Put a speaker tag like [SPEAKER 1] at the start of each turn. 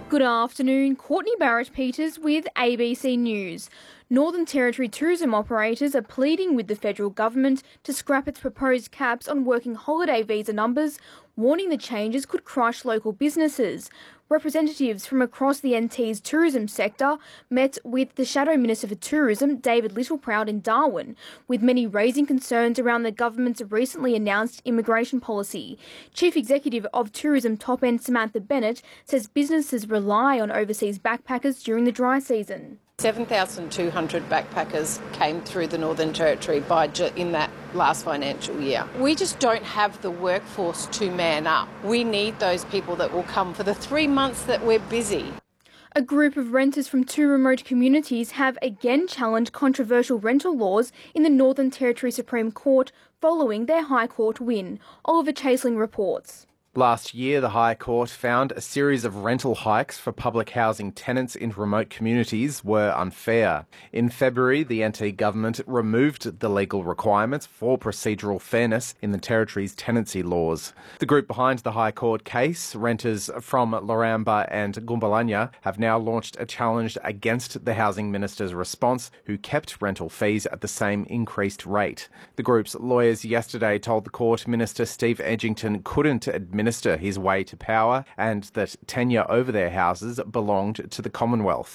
[SPEAKER 1] Good afternoon, Courtney Barrett-Peters with ABC News. Northern Territory tourism operators are pleading with the federal government to scrap its proposed caps on working holiday visa numbers, warning the changes could crush local businesses. Representatives from across the NT's tourism sector met with the Shadow Minister for Tourism, David Littleproud, in Darwin, with many raising concerns around the government's recently announced immigration policy. Chief Executive of Tourism Top End Samantha Bennett says businesses rely on overseas backpackers during the dry season.
[SPEAKER 2] 7,200 backpackers came through the Northern Territory in that last financial year. We just don't have the workforce to man up. We need those people that will come for the 3 months that we're busy.
[SPEAKER 1] A group of renters from two remote communities have again challenged controversial rental laws in the Northern Territory Supreme Court following their High Court win. Oliver Chaseling reports.
[SPEAKER 3] Last year, the High Court found a series of rental hikes for public housing tenants in remote communities were unfair. In February, the NT government removed the legal requirements for procedural fairness in the Territory's tenancy laws. The group behind the High Court case, renters from Laramba and Gumbalanya, have now launched a challenge against the Housing Minister's response, who kept rental fees at the same increased rate. The group's lawyers yesterday told the court Minister Steve Edgington couldn't administer his way to power and that tenure over their houses belonged to the Commonwealth.